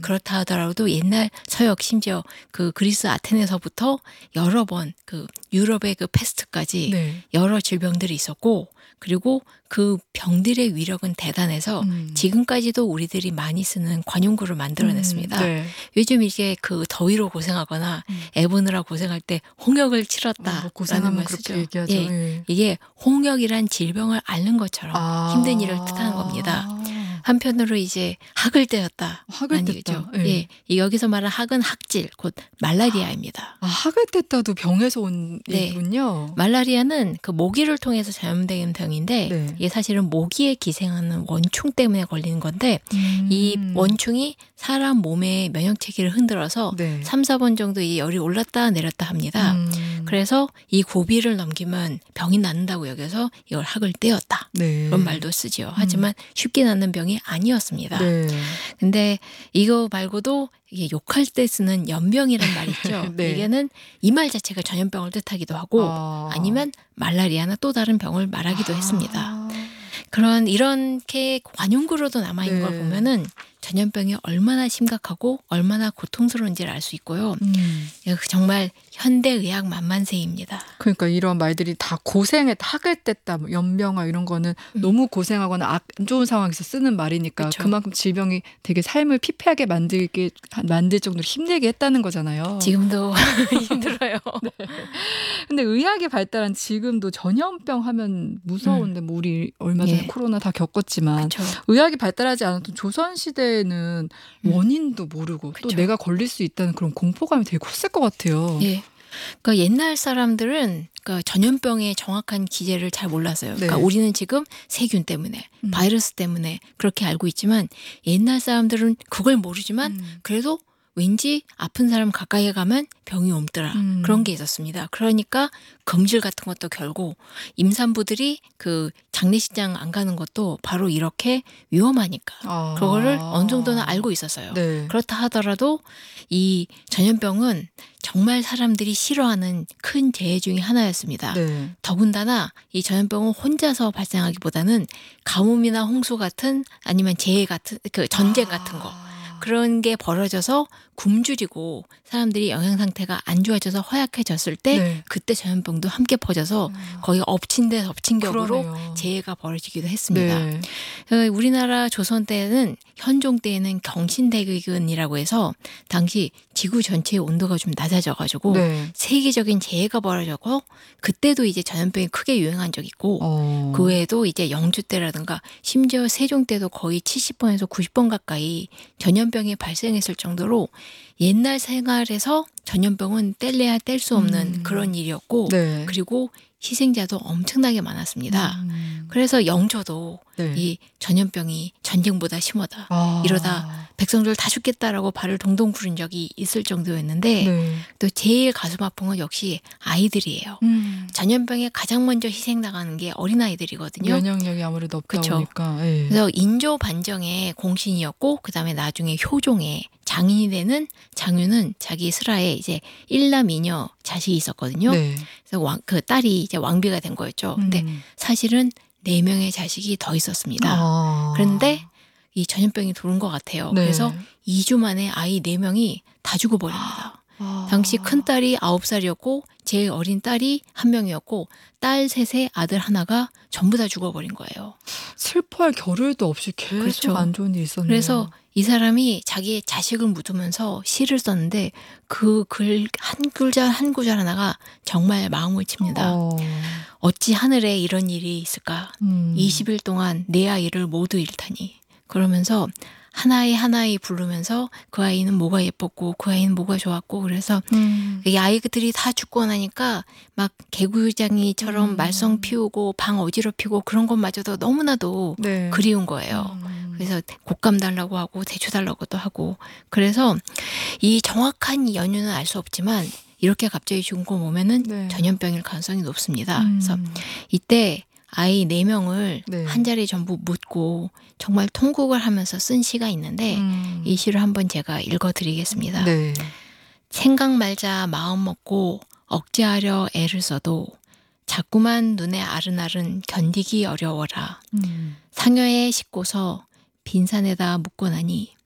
그렇다 하더라도 옛날 서역 심지어 그 그리스 아테네서부터 여러 번 그 유럽의 그 패스트까지 네. 여러 질병들이 있었고 그리고 그 병들의 위력은 대단해서 지금까지도 우리들이 많이 쓰는 관용구를 만들어냈습니다. 네. 요즘 이제 그 더위로 고생하거나 애 보느라 고생할 때 홍역을 치렀다. 뭐 고생하면 말 그렇게 쓰죠. 얘기하죠. 예. 예. 이게 홍역이란 질병을 앓는 것처럼 힘든 일을 뜻하는 겁니다. 한편으로 이제 학을 떼었다. 학을 뗐다. 얘기죠. 예. 예. 여기서 말하는 학은 학질, 곧 말라리아입니다. 학을 뗐다도 병에서 온 네. 얘기군요. 말라리아는 그 모기를 통해서 전염되는 병인데 네. 이게 사실은 모기에 기생하는 원충 때문에 걸리는 건데 이 원충이 사람 몸의 면역체계를 흔들어서 네. 3, 4번 정도 이 열이 올랐다 내렸다 합니다. 그래서 이 고비를 넘기면 병이 낫는다고 여겨서 이걸 학을 떼었다. 네. 그런 말도 쓰지요. 하지만 쉽게 낫는 병이 아니었습니다. 네. 근데 이거 말고도 이게 욕할 때 쓰는 연병이란 말 있죠. 네. 이게는 이 말 자체가 전염병을 뜻하기도 하고 아니면 말라리아나 또 다른 병을 말하기도 했습니다. 이렇게 관용구로도 남아있는 네. 걸 보면은 전염병이 얼마나 심각하고 얼마나 고통스러운지를 알 수 있고요. 정말 현대의학 만만세입니다. 그러니까 이런 말들이 다 고생했다, 학을 뗐다, 뭐 연병아 이런 거는 너무 고생하거나 안 좋은 상황에서 쓰는 말이니까 그쵸. 그만큼 질병이 되게 삶을 피폐하게 만들 정도로 힘들게 했다는 거잖아요. 지금도 힘들어요. 근데 의학이 발달한 지금도 전염병 하면 무서운데 뭐 우리 얼마 전에 예. 코로나 다 겪었지만 그쵸. 의학이 발달하지 않았던 조선시대에는 원인도 모르고 또 그쵸. 내가 걸릴 수 있다는 그런 공포감이 되게 컸을 것 같아요. 예. 그러니까 옛날 사람들은 그러니까 전염병의 정확한 기제를 잘 몰랐어요. 그러니까 네. 우리는 지금 세균 때문에 바이러스 때문에 그렇게 알고 있지만 옛날 사람들은 그걸 모르지만 그래도 왠지 아픈 사람 가까이에 가면 병이 옮더라. 그런 게 있었습니다. 그러니까 검질 같은 것도 결고 임산부들이 그 장례식장 안 가는 것도 바로 이렇게 위험하니까 그거를 어느 정도는 알고 있었어요. 네. 그렇다 하더라도 이 전염병은 정말 사람들이 싫어하는 큰 재해 중에 하나였습니다. 네. 더군다나 이 전염병은 혼자서 발생하기보다는 가뭄이나 홍수 같은 아니면 재해 같은 그 전쟁 같은 거 그런 게 벌어져서 굶주리고 사람들이 영양 상태가 안 좋아져서 허약해졌을 때 네. 그때 전염병도 함께 퍼져서 거의 엎친 데 덮친 격으로 그러네요. 재해가 벌어지기도 했습니다. 네. 우리나라 조선 때는 현종 때에는 경신대기근이라고 해서 당시 지구 전체의 온도가 좀 낮아져가지고 네. 세계적인 재해가 벌어졌고 그때도 이제 전염병이 크게 유행한 적이 있고 그 외에도 이제 영주 때라든가 심지어 세종 때도 거의 70번에서 90번 가까이 전염병이 발생했을 정도로 옛날 생활에서 전염병은 뗄래야 뗄 수 없는 그런 일이었고 네. 그리고 희생자도 엄청나게 많았습니다. 그래서 영조도 네. 이 전염병이 전쟁보다 심하다. 이러다 백성들 다 죽겠다라고 발을 동동 구른 적이 있을 정도였는데 네. 또 제일 가슴 아픈 건 역시 아이들이에요. 전염병에 가장 먼저 희생당하는 게 어린아이들이거든요. 면역력이 아무래도 없다 그쵸. 보니까. 예. 그래서 인조 반정의 공신이었고 그다음에 나중에 효종의 장인이 되는 장유는 자기 슬하에 이제 일남 이녀 자식이 있었거든요. 네. 그래서 그 딸이 이제 왕비가 된 거였죠. 근데 사실은 4명의 자식이 더 있었습니다. 그런데 이 전염병이 도는 것 같아요. 네. 그래서 2주 만에 아이 4명이 다 죽어버립니다. 당시 큰 딸이 9살이었고 제일 어린 딸이 1명이었고 딸 3에 아들 1가 전부 다 죽어버린 거예요. 슬퍼할 겨를도 없이 계속 그렇죠. 안 좋은 일이 있었네요. 그래서 이 사람이 자기의 자식을 묻으면서 시를 썼는데 그 글 한 구절 한 구절 하나가 정말 마음을 칩니다. 어찌 하늘에 이런 일이 있을까? 20일 동안 내 아이를 모두 잃다니. 그러면서 하나의 하나의 부르면서 그 아이는 뭐가 예뻤고 그 아이는 뭐가 좋았고 그래서 이 아이들이 다 죽고 나니까 막 개구장이처럼 말썽 피우고 방 어지럽히고 그런 것마저도 너무나도 네. 그리운 거예요. 그래서 곶감 달라고 하고 대추 달라고도 하고 그래서 이 정확한 연유는 알 수 없지만 이렇게 갑자기 죽은 거 보면은 네. 전염병일 가능성이 높습니다. 그래서 이때 아이 4명을 네. 한 자리에 전부 묻고 정말 통곡을 하면서 쓴 시가 있는데 이 시를 한번 제가 읽어드리겠습니다. 네. 생각 말자 마음 먹고 억제하려 애를 써도 자꾸만 눈에 아른아른 견디기 어려워라. 상여에 싣고서 빈산에다 묻고 나니